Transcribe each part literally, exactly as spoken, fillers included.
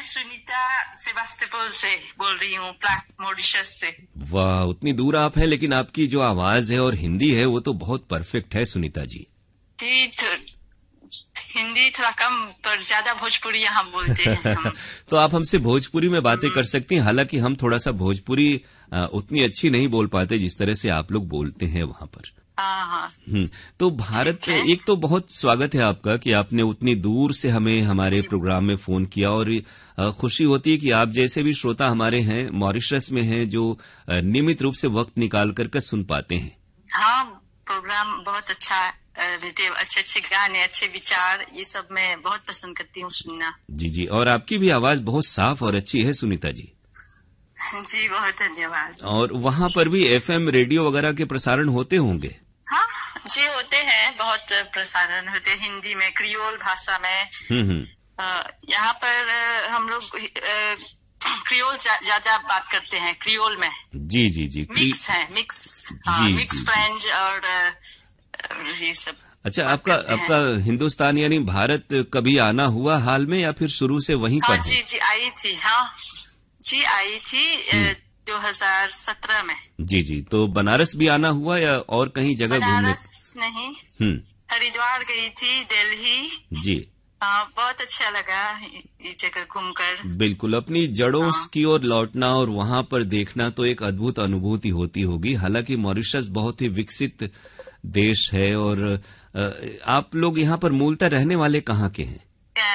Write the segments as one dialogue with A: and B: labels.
A: सुनीता सेबास्टोपोल से बोल रही हूँ, मॉरिशस से।
B: वाह, उतनी दूर आप हैं, लेकिन आपकी जो आवाज है और हिंदी है वो तो बहुत परफेक्ट है सुनीता जी।
A: जी, तो हिंदी थोड़ा कम पर ज्यादा भोजपुरी यहाँ बोलते हैं हम।
B: तो आप हमसे भोजपुरी में बातें कर सकती हैं, हालांकि हम थोड़ा सा भोजपुरी उतनी अच्छी नहीं बोल पाते जिस तरह से आप लोग बोलते हैं वहां पर।
A: हाँ हाँ।
B: हम्म, तो भारत, एक तो बहुत स्वागत है आपका कि आपने उतनी दूर से हमें हमारे प्रोग्राम में फोन किया, और खुशी होती है कि आप जैसे भी श्रोता हमारे हैं मॉरिशस में हैं जो नियमित रूप से वक्त निकाल कर सुन पाते हैं।
A: हाँ, प्रोग्राम बहुत अच्छा, अच्छे अच्छे गाने, अच्छे विचार, ये सब मैं बहुत पसंद करती हूँ सुनना।
B: जी जी, और आपकी भी आवाज बहुत साफ और अच्छी है सुनीता जी।
A: जी, बहुत धन्यवाद।
B: और वहाँ पर भी एफएम रेडियो वगैरह के प्रसारण होते होंगे?
A: हाँ जी, होते हैं, बहुत प्रसारण होते हैं हिंदी में, क्रियोल भाषा में।
B: हम्म
A: यहाँ पर हम लोग क्रियोल ज्यादा बात करते हैं, क्रियोल में।
B: जी जी जी,
A: मिक्स है, मिक्स, हाँ,
B: जी,
A: मिक्स फ्रेंच और ये सब।
B: अच्छा, आपका आपका हिंदुस्तान यानी भारत कभी आना हुआ हाल में या फिर शुरू से वहीं
A: हाँ,
B: पर?
A: जी जी आई थी, हाँ जी आई थी दो हज़ार सत्रह में।
B: जी जी, तो बनारस भी आना हुआ या और कहीं जगह घूमने?
A: बनारस नहीं,
B: हम्म,
A: हरिद्वार गई थी, दिल्ली।
B: जी
A: हाँ, बहुत अच्छा लगा ये जगह घूमकर।
B: बिल्कुल, अपनी जड़ों हाँ। की ओर लौटना और वहां पर देखना तो एक अद्भुत अनुभूति होती होगी। हालांकि मॉरिशस बहुत ही विकसित देश है, और आप लोग यहाँ पर मूलतः रहने वाले कहाँ के हैं?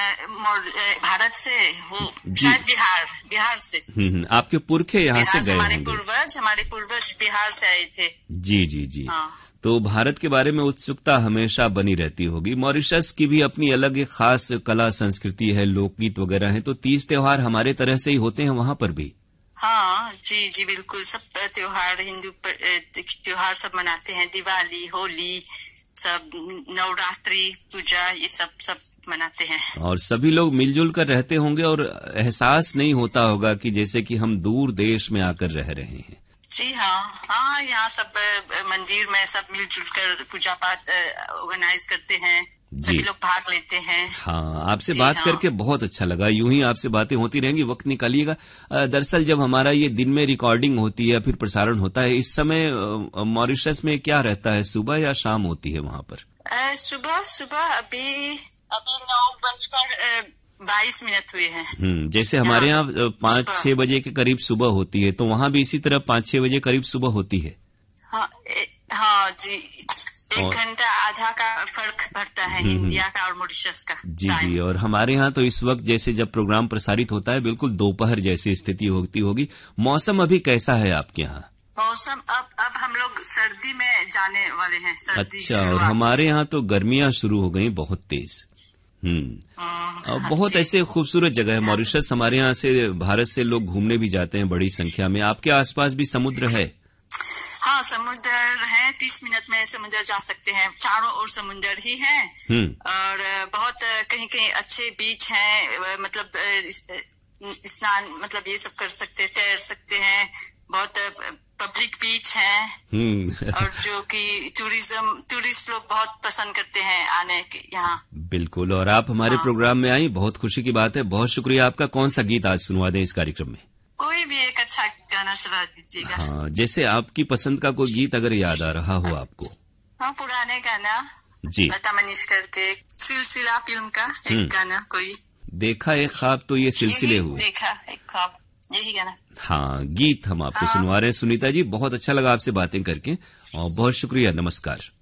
A: भारत से हो, शायद बिहार, बिहार से।
B: हम्म, आपके पुरखे यहाँ से गए
A: हमारे
B: होंगे?
A: पूर्वज हमारे पूर्वज बिहार से आए थे।
B: जी जी जी,
A: हाँ।
B: तो भारत के बारे में उत्सुकता हमेशा बनी रहती होगी। मॉरिशस की भी अपनी अलग एक खास कला संस्कृति है, लोकगीत वगैरह है, तो तीज त्योहार हमारे तरह से ही होते हैं वहां पर भी?
A: हाँ जी जी बिल्कुल, सब त्योहार, हिंदू त्योहार सब मनाते हैं, दिवाली, होली, सब नवरात्रि, पूजा, ये सब सब मनाते हैं।
B: और सभी लोग मिलजुल कर रहते होंगे, और एहसास नहीं होता होगा कि जैसे कि हम दूर देश में आकर रह रहे हैं।
A: जी हाँ, हाँ, यहाँ सब मंदिर में सब मिलजुल कर पूजा पाठ ऑर्गेनाइज करते हैं, सभी लोग भाग लेते हैं।
B: हाँ, आपसे बात हाँ। करके बहुत अच्छा लगा। यूं ही आपसे बातें होती रहेंगी, वक्त निकालिएगा। दरअसल जब हमारा ये दिन में रिकॉर्डिंग होती है, फिर प्रसारण होता है, इस समय मॉरिशस में क्या रहता है, सुबह या शाम होती है वहाँ पर?
A: सुबह सुबह अभी अभी नौ बजकर बाईस मिनट हुए हैं।
B: हम्म, जैसे हमारे यहाँ पाँच छह बजे के करीब सुबह होती है, तो वहाँ भी इसी तरह पाँच छह बजे करीब सुबह होती है?
A: हाँ, ए, हाँ जी, एक घंटा आधा का फर्क पड़ता है इंडिया का और मॉरिशस का।
B: जी जी, और हमारे यहाँ तो इस वक्त जैसे जब प्रोग्राम प्रसारित होता है बिल्कुल दोपहर जैसी स्थिति होती होगी। मौसम अभी कैसा है आपके यहाँ?
A: मौसम अब अब हम लोग सर्दी में जाने वाले हैं। सर्दी
B: अच्छा, और हमारे यहाँ तो गर्मियाँ शुरू हो गई बहुत तेज। हम्म, और बहुत ऐसे खूबसूरत जगह है मॉरिशस। हमारे यहाँ से भारत से लोग घूमने भी जाते हैं बड़ी संख्या में। आपके आसपास भी समुद्र है?
A: हाँ, समुद्र है, तीस मिनट में समुद्र जा सकते हैं, चारों ओर समुद्र ही है। और बहुत कहीं कहीं अच्छे बीच हैं, मतलब स्नान, मतलब ये सब कर सकते, तैर सकते हैं, बहुत पब्लिक बीच है, और जो कि टूरिज्म टूरिस्ट लोग बहुत पसंद करते हैं आने के यहाँ।
B: बिल्कुल, और आप हमारे हाँ। प्रोग्राम में आई, बहुत खुशी की बात है, बहुत शुक्रिया आपका। कौन सा गीत आज सुनवा दें इस कार्यक्रम में?
A: कोई भी एक अच्छा गाना चला दीजिएगा।
B: हाँ, जैसे आपकी पसंद का कोई गीत अगर याद आ रहा हो आपको।
A: हाँ, पुराने गाना
B: जी,
A: लता मंगेशकर के सिलसिला फिल्म का एक गाना कोई।
B: देखा एक ख्वाब तो ये सिलसिले हुए।
A: देखा एक ख्वाब, यही गाना।
B: हाँ, गीत हम आपको हाँ। सुनवा रहे हैं। सुनीता जी, बहुत अच्छा लगा आपसे बातें करके, और बहुत शुक्रिया, नमस्कार।